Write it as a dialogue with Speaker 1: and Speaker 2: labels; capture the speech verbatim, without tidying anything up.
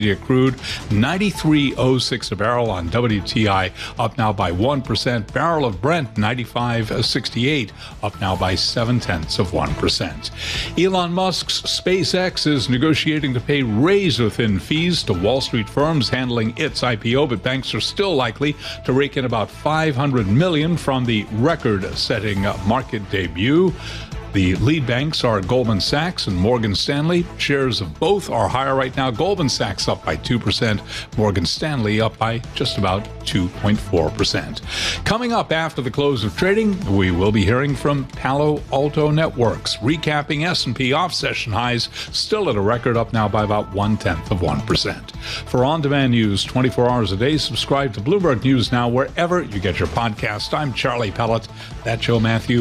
Speaker 1: Crude, ninety-three oh six a barrel on W T I, up now by one percent. Barrel of Brent, ninety-five sixty-eight, up now by seven tenths of one percent. Elon Musk's SpaceX is negotiating to pay razor-thin fees to Wall Street firms handling its I P O, but banks are still likely to rake in about five hundred million dollars from the record-setting market debut. The lead banks are Goldman Sachs and Morgan Stanley. Shares of both are higher right now. Goldman Sachs up by two percent. Morgan Stanley up by just about two point four percent. Coming up after the close of trading, we will be hearing from Palo Alto Networks, recapping S and P off-session highs, still at a record, up now by about one-tenth of one percent. For on-demand news twenty-four hours a day, subscribe to Bloomberg News Now wherever you get your podcast. I'm Charlie Pellet. That's Joe Matthew.